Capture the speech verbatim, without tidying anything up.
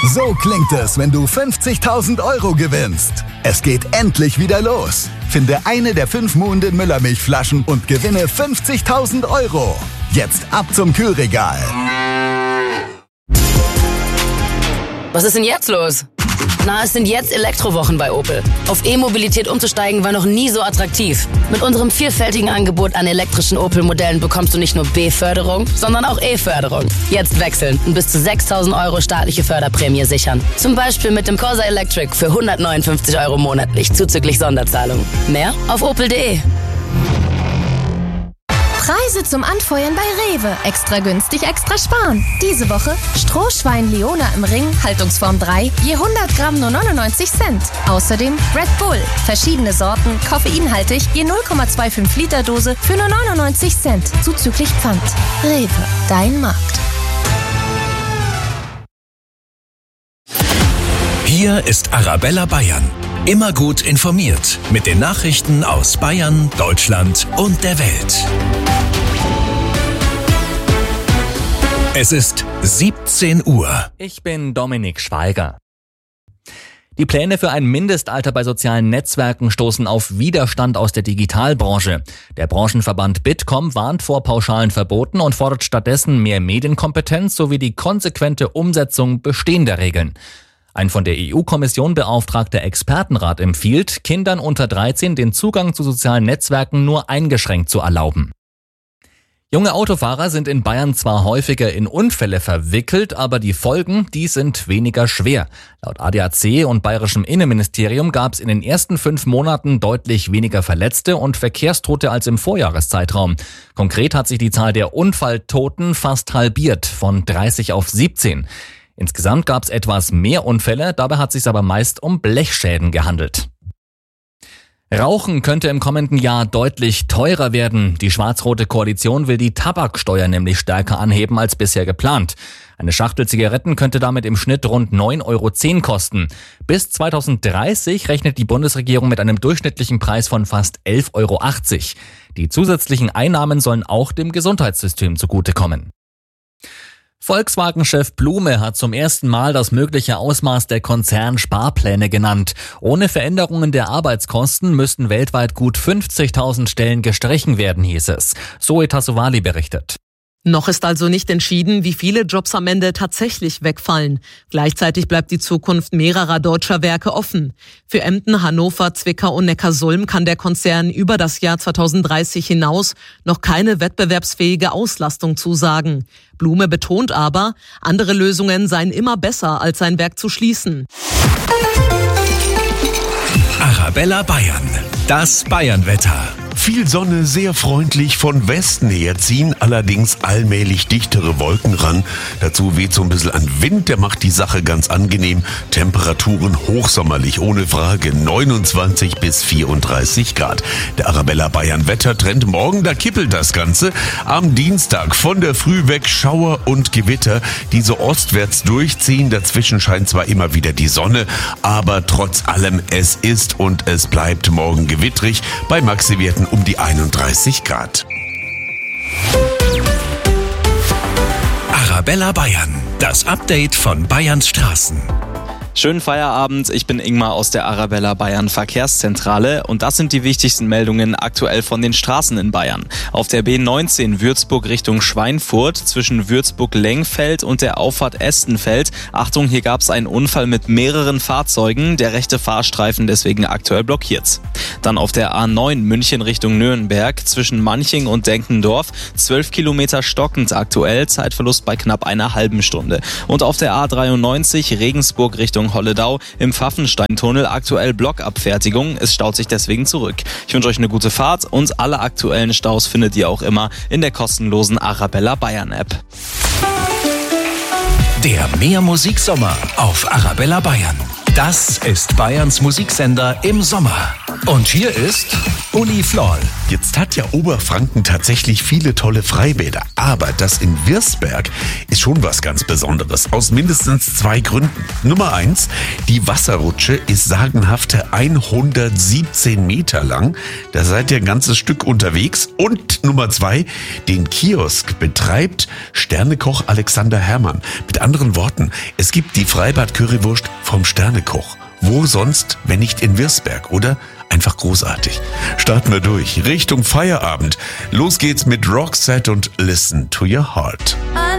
So klingt es, wenn du fünfzigtausend Euro gewinnst. Es geht endlich wieder los. Finde eine der fünf Muhnden Müllermilchflaschen und gewinne fünfzigtausend Euro. Jetzt ab zum Kühlregal. Was ist denn jetzt los? Na, es sind jetzt Elektrowochen bei Opel. Auf E-Mobilität umzusteigen war noch nie so attraktiv. Mit unserem vielfältigen Angebot an elektrischen Opel-Modellen bekommst du nicht nur B-Förderung, sondern auch E-Förderung. Jetzt wechseln und bis zu sechstausend Euro staatliche Förderprämie sichern. Zum Beispiel mit dem Corsa Electric für hundertneunundfünfzig Euro monatlich zuzüglich Sonderzahlung. Mehr auf opel punkt de. Preise zum Anfeuern bei Rewe. Extra günstig, extra sparen. Diese Woche Strohschwein Leona im Ring, Haltungsform drei, je hundert Gramm nur neunundneunzig Cent. Außerdem Red Bull, verschiedene Sorten, koffeinhaltig, je null Komma fünfundzwanzig Liter Dose für nur neunundneunzig Cent. Zuzüglich Pfand. Rewe, dein Markt. Hier ist Arabella Bayern. Immer gut informiert mit den Nachrichten aus Bayern, Deutschland und der Welt. Es ist siebzehn Uhr. Ich bin Dominik Schweiger. Die Pläne für ein Mindestalter bei sozialen Netzwerken stoßen auf Widerstand aus der Digitalbranche. Der Branchenverband Bitkom warnt vor pauschalen Verboten und fordert stattdessen mehr Medienkompetenz sowie die konsequente Umsetzung bestehender Regeln. Ein von der E U-Kommission beauftragter Expertenrat empfiehlt, Kindern unter dreizehn den Zugang zu sozialen Netzwerken nur eingeschränkt zu erlauben. Junge Autofahrer sind in Bayern zwar häufiger in Unfälle verwickelt, aber die Folgen, die sind weniger schwer. Laut A D A C und Bayerischem Innenministerium gab es in den ersten fünf Monaten deutlich weniger Verletzte und Verkehrstote als im Vorjahreszeitraum. Konkret hat sich die Zahl der Unfalltoten fast halbiert, von dreißig auf siebzehn. Insgesamt gab es etwas mehr Unfälle, dabei hat es sich aber meist um Blechschäden gehandelt. Rauchen könnte im kommenden Jahr deutlich teurer werden. Die schwarz-rote Koalition will die Tabaksteuer nämlich stärker anheben als bisher geplant. Eine Schachtel Zigaretten könnte damit im Schnitt rund neun Euro zehn kosten. Bis zweitausenddreißig rechnet die Bundesregierung mit einem durchschnittlichen Preis von fast elf Euro achtzig. Die zusätzlichen Einnahmen sollen auch dem Gesundheitssystem zugutekommen. Volkswagen-Chef Blume hat zum ersten Mal das mögliche Ausmaß der Konzernsparpläne genannt. Ohne Veränderungen der Arbeitskosten müssten weltweit gut fünfzigtausend Stellen gestrichen werden, hieß es. Zoe Tassovali berichtet. Noch ist also nicht entschieden, wie viele Jobs am Ende tatsächlich wegfallen. Gleichzeitig bleibt die Zukunft mehrerer deutscher Werke offen. Für Emden, Hannover, Zwickau und Neckarsulm kann der Konzern über das Jahr zweitausenddreißig hinaus noch keine wettbewerbsfähige Auslastung zusagen. Blume betont aber, andere Lösungen seien immer besser, als sein Werk zu schließen. Arabella Bayern, das Bayernwetter. Viel Sonne, sehr freundlich von Westen her ziehen allerdings allmählich dichtere Wolken ran. Dazu weht so ein bisschen an Wind, der macht die Sache ganz angenehm. Temperaturen hochsommerlich, ohne Frage, neunundzwanzig bis vierunddreißig Grad. Der Arabella Bayern Wettertrend, morgen, da kippelt das Ganze. Am Dienstag von der Früh weg Schauer und Gewitter, die so ostwärts durchziehen. Dazwischen scheint zwar immer wieder die Sonne, aber trotz allem, es ist und es bleibt morgen gewittrig bei Maxiwerten um die einunddreißig Grad. Arabella Bayern, das Update von Bayerns Straßen. Schönen Feierabend, ich bin Ingmar aus der Arabella Bayern Verkehrszentrale und das sind die wichtigsten Meldungen aktuell von den Straßen in Bayern. Auf der B neunzehn Würzburg Richtung Schweinfurt zwischen Würzburg-Lengfeld und der Auffahrt Estenfeld. Achtung, hier gab es einen Unfall mit mehreren Fahrzeugen, der rechte Fahrstreifen deswegen aktuell blockiert. Dann auf der A neun München Richtung Nürnberg zwischen Manching und Denkendorf, zwölf Kilometer stockend aktuell, Zeitverlust bei knapp einer halben Stunde. Und auf der A dreiundneunzig Regensburg Richtung Holledau im Pfaffensteintunnel aktuell Blockabfertigung. Es staut sich deswegen zurück. Ich wünsche euch eine gute Fahrt und alle aktuellen Staus findet ihr auch immer in der kostenlosen Arabella Bayern App. Der Mehr-Musik-Sommer auf Arabella Bayern. Das ist Bayerns Musiksender im Sommer. Und hier ist Uli Floll. Jetzt hat ja Oberfranken tatsächlich viele tolle Freibäder, aber das in Wirsberg ist schon was ganz Besonderes, aus mindestens zwei Gründen. Nummer eins, die Wasserrutsche ist sagenhafte hundertsiebzehn Meter lang, da seid ihr ein ganzes Stück unterwegs. Und Nummer zwei, den Kiosk betreibt Sternekoch Alexander Herrmann. Mit anderen Worten, es gibt die Freibad-Currywurst vom Sternekoch. Wo sonst, wenn nicht in Wirsberg, oder? Einfach großartig. Starten wir durch, Richtung Feierabend. Los geht's mit Roxette und Listen to Your Heart.